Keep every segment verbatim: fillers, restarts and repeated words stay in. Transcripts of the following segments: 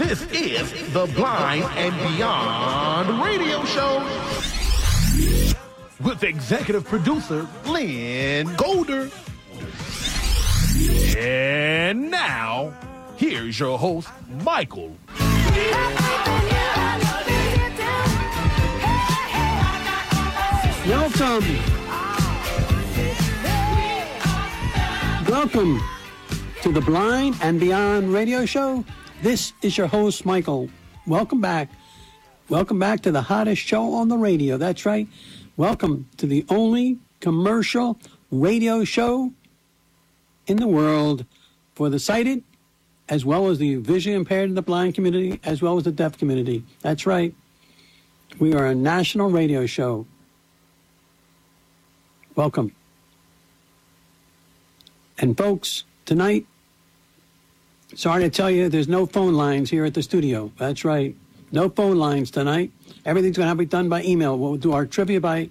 This is the Blind and Beyond radio show with executive producer Lynn Golder. And now, here's your host, Michael. Welcome. Welcome to the Blind and Beyond radio show. This is your host, Michael. Welcome back. Welcome back to the hottest show on the radio. That's right. Welcome to the only commercial radio show in the world for the sighted, as well as the visually impaired and the blind community, as well as the deaf community. That's right. We are a national radio show. Welcome. And folks, tonight, sorry to tell you, there's no phone lines here at the studio. That's right. No phone lines tonight. Everything's going to have to be done by email. We'll do our trivia by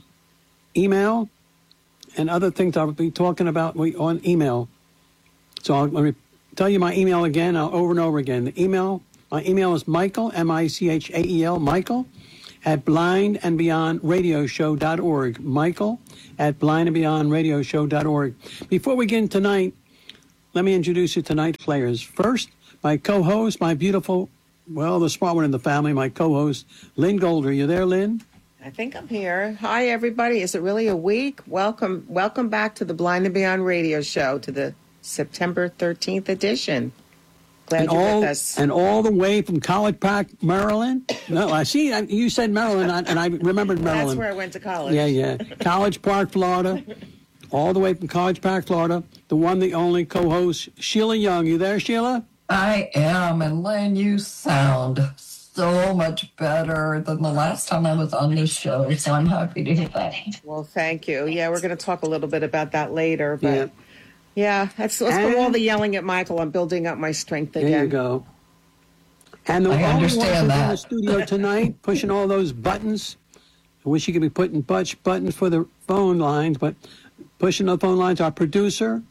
email and other things I'll be talking about on email. So I'll, let me tell you my email again, I'll over and over again. The email, my email is Michael, M I C H A E L, Michael, at blind and beyond radio show dot org. Michael at blind and beyond radio show dot org. Before we get in tonight, let me introduce you to tonight's players. First, my co-host, my beautiful, well, the smart one in the family, my co-host, Lynn Golder. You there, Lynn? I think I'm here. Hi, everybody. Is it really a week? Welcome welcome back to the Blind and Beyond radio show, to the September thirteenth edition. Glad and you're all, with us. And all the way from College Park, Maryland. No, I see, I, you said Maryland, and I remembered Maryland. That's where I went to college. Yeah, yeah. College Park, Florida. All the way from College Park, Florida. The one, the only co-host, Sheila Young. You there, Sheila? I am, and Lynn, you sound so much better than the last time I was on this show, so I'm happy to hear that. Well, thank you. Yeah, we're going to talk a little bit about that later, but Yeah. yeah, that's, let's And- go all the yelling at Michael. I'm building up my strength again. There you go. And the I only ones understand that's in that. the studio tonight, pushing all those buttons. I wish you could be putting bunch buttons for the phone lines, but pushing the phone lines, our producer,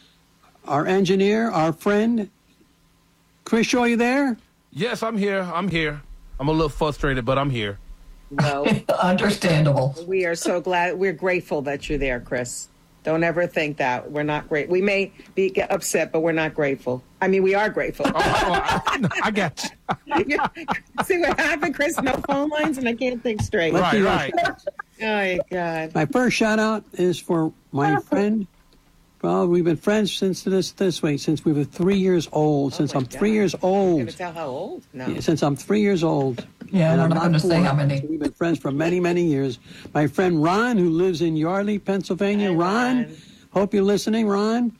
our engineer, our friend. Chris Shaw, you there? Yes, I'm here. I'm here. I'm a little frustrated, but I'm here. No, Understandable. we are so glad. We're grateful that you're there, Chris. Don't ever think that. We're not great. We may be get upset, but we're not grateful. I mean, we are grateful. Oh, oh, I, I got you. See what happened, Chris? No phone lines, and I can't think straight. Let's Right, be right. Oh, my God. My first shout out is for my friend. Well, we've been friends since this this way, since we were three years old. Since my I'm three God. years I'm old. going to tell how old? No. Yeah, since I'm three years old. Yeah, And we're I'm not going to say four. how many. We've been friends for many, many years. My friend Ron, who lives in Yardley, Pennsylvania. Hi, Ron, Ron. hope you're listening, Ron.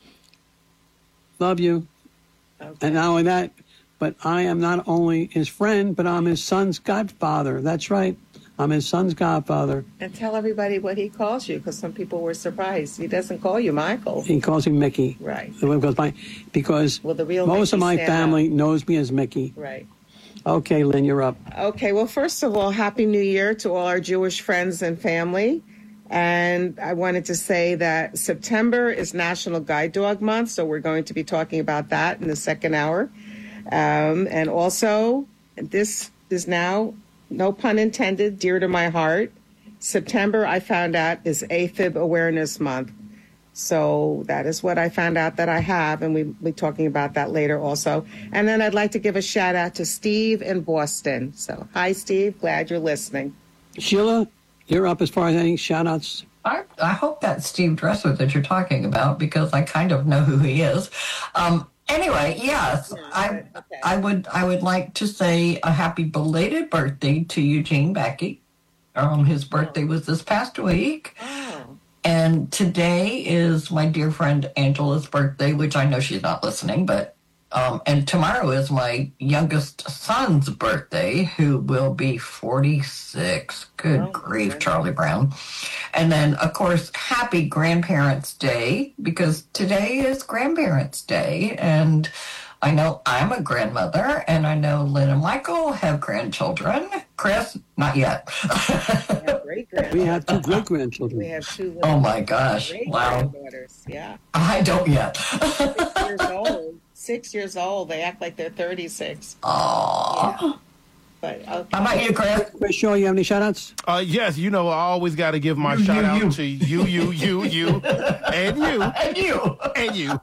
Love you. Okay. And not only that, but I am not only his friend, but I'm his son's godfather. That's right. I'm his son's godfather. And tell everybody what he calls you, because some people were surprised. He doesn't call you Michael. He calls him Mickey. Right. Because, my, because Well, the real most of Mickey my stand family knows me as Mickey. Right. Okay, Lynn, you're up. Okay, well, first of all, Happy New Year to all our Jewish friends and family. And I wanted to say that September is National Guide Dog Month, so we're going to be talking about that in the second hour. Um, and also, this is now, no pun intended, dear to my heart. September, I found out, is AFib Awareness Month. So that is what I found out that I have, and we'll be talking about that later also. And then I'd like to give a shout out to Steve in Boston. So, hi, Steve. Glad you're listening. Sheila, you're up as far as any shout-outs. I, I hope that's Steve Dresser that you're talking about, because I kind of know who he is. Um, anyway, yes, I okay. I would I would like to say a happy belated birthday to Eugene Becky. Um, his birthday was this past week. Oh, And today is my dear friend Angela's birthday, which I know she's not listening, but um, and tomorrow is my youngest son's birthday, who will be forty-six. Good Oh, grief, okay. Charlie Brown. And then, of course, happy Grandparents' Day, because today is Grandparents' Day, and I know I'm a grandmother, and I know Lynn and Michael have grandchildren. Chris, not yet. we have great We have two We great-grandchildren. have two Oh, my gosh. great Wow. granddaughters. Yeah. I don't yet. Six years old. six years old. They act like they're thirty-six. Oh. Yeah. But okay. How about you, Chris? Chris Shaw, you have any shout-outs? Uh, yes, you know, I always got to give my You, shout you, out you. to you, you, you, you, and you, And you. and you.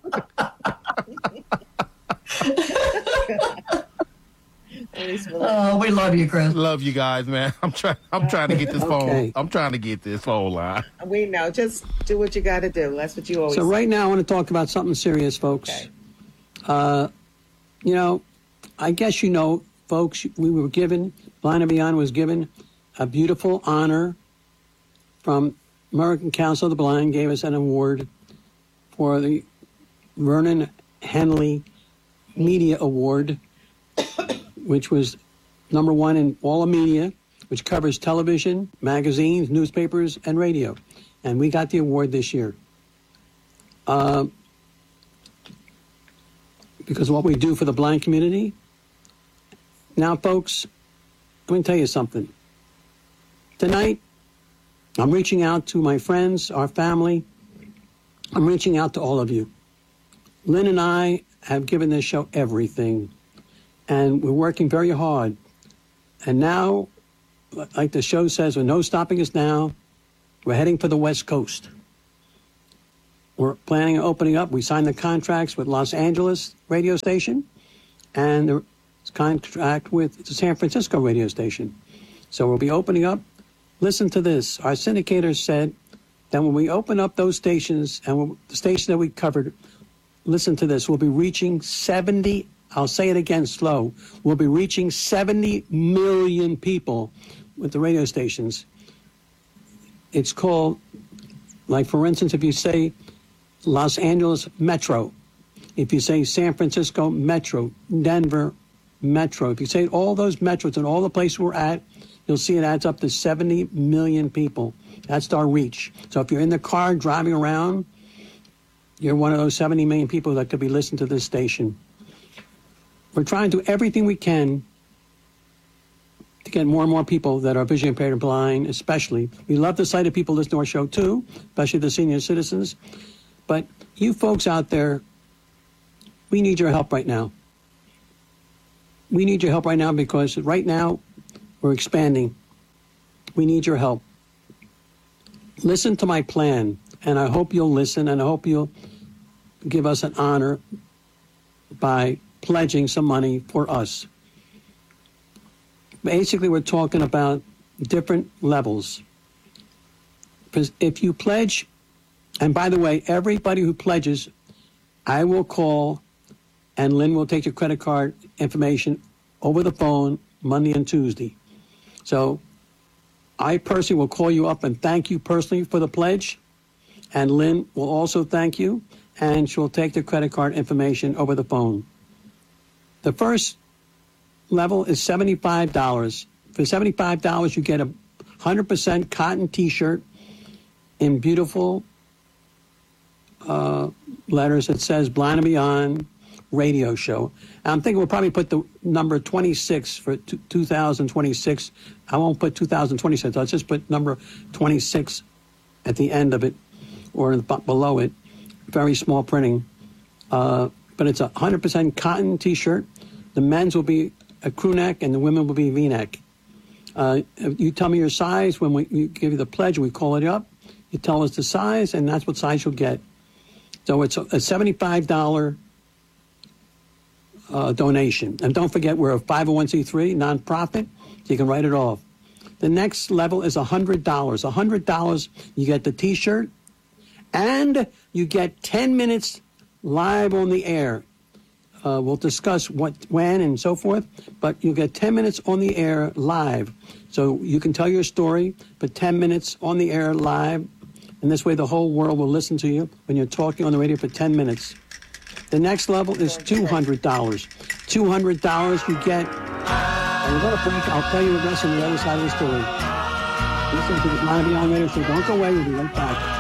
Oh, we love you, Chris. Love you guys, man. I'm trying. I'm trying to get this phone. Okay. I'm trying to get this phone line. We know. Just do what you got to do. That's what you always So say. right now I want to talk about something serious, folks. Okay. Uh, you know, I guess you know, folks, we were given, Blind and Beyond was given a beautiful honor from American Council of the Blind, gave us an award for the Vernon Henley Media Award, which was number one in all of media, which covers television, magazines, newspapers, and radio. And we got the award this year. Uh, because of what we do for the blind community. Now, folks, let me tell you something. Tonight, I'm reaching out to my friends, our family. I'm reaching out to all of you. Lynn and I have given this show everything, and we're working very hard. And now, like the show says, with no stopping us now, we're heading for the West Coast. We're planning on opening up. We signed the contracts with Los Angeles radio station and the contract with the San Francisco radio station. So we'll be opening up. Listen to this. Our syndicators said that when we open up those stations and we'll, the station that we covered, listen to this, we'll be reaching seventy, I'll say it again slow, we'll be reaching seventy million people with the radio stations. It's called, like for instance, if you say Los Angeles Metro, if you say San Francisco Metro, Denver Metro, if you say all those metros and all the places we're at, you'll see it adds up to seventy million people. That's our reach. So if you're in the car driving around, you're one of those seventy million people that could be listening to this station. We're trying to do everything we can to get more and more people that are visually impaired and blind, especially. We love the sight of people listening to our show too, especially the senior citizens. But you folks out there, we need your help right now. We need your help right now because right now we're expanding. We need your help. Listen to my plan, and I hope you'll listen, and I hope you'll give us an honor by pledging some money for us. Basically, we're talking about different levels. Because if you pledge, and by the way, everybody who pledges, I will call, and Lynn will take your credit card information over the phone Monday and Tuesday. So I personally will call you up and thank you personally for the pledge, and Lynn will also thank you, and she'll take the credit card information over the phone. The first level is seventy-five dollars. For seventy-five dollars, you get a one hundred percent cotton T-shirt in beautiful uh, letters that says Blind and Beyond Radio Show. And I'm thinking we'll probably put the number twenty-six for t- two thousand twenty-six. I won't put two thousand twenty-six. I'll just put number twenty-six at the end of it or b- below it. Very small printing. Uh, but it's a one hundred percent cotton T-shirt. The men's will be a crew neck and the women will be V-neck. Uh, you tell me your size when we you give you the pledge. We call it up. You tell us the size, and that's what size you'll get. So it's a, a seventy-five dollars uh, donation. And don't forget, we're a five oh one c three nonprofit. So you can write it off. The next level is one hundred dollars. one hundred dollars, you get the T-shirt, and you get ten minutes live on the air. Uh, we'll discuss what, when, and so forth, but you'll get ten minutes on the air live. So you can tell your story, but ten minutes on the air live, and this way the whole world will listen to you when you're talking on the radio for ten minutes. The next level is two hundred dollars. two hundred dollars you get, and we're going to break. I'll tell you the rest on the other side of the story. Listen to the Blind and Beyond Radio Show. Don't go away. We'll be right back.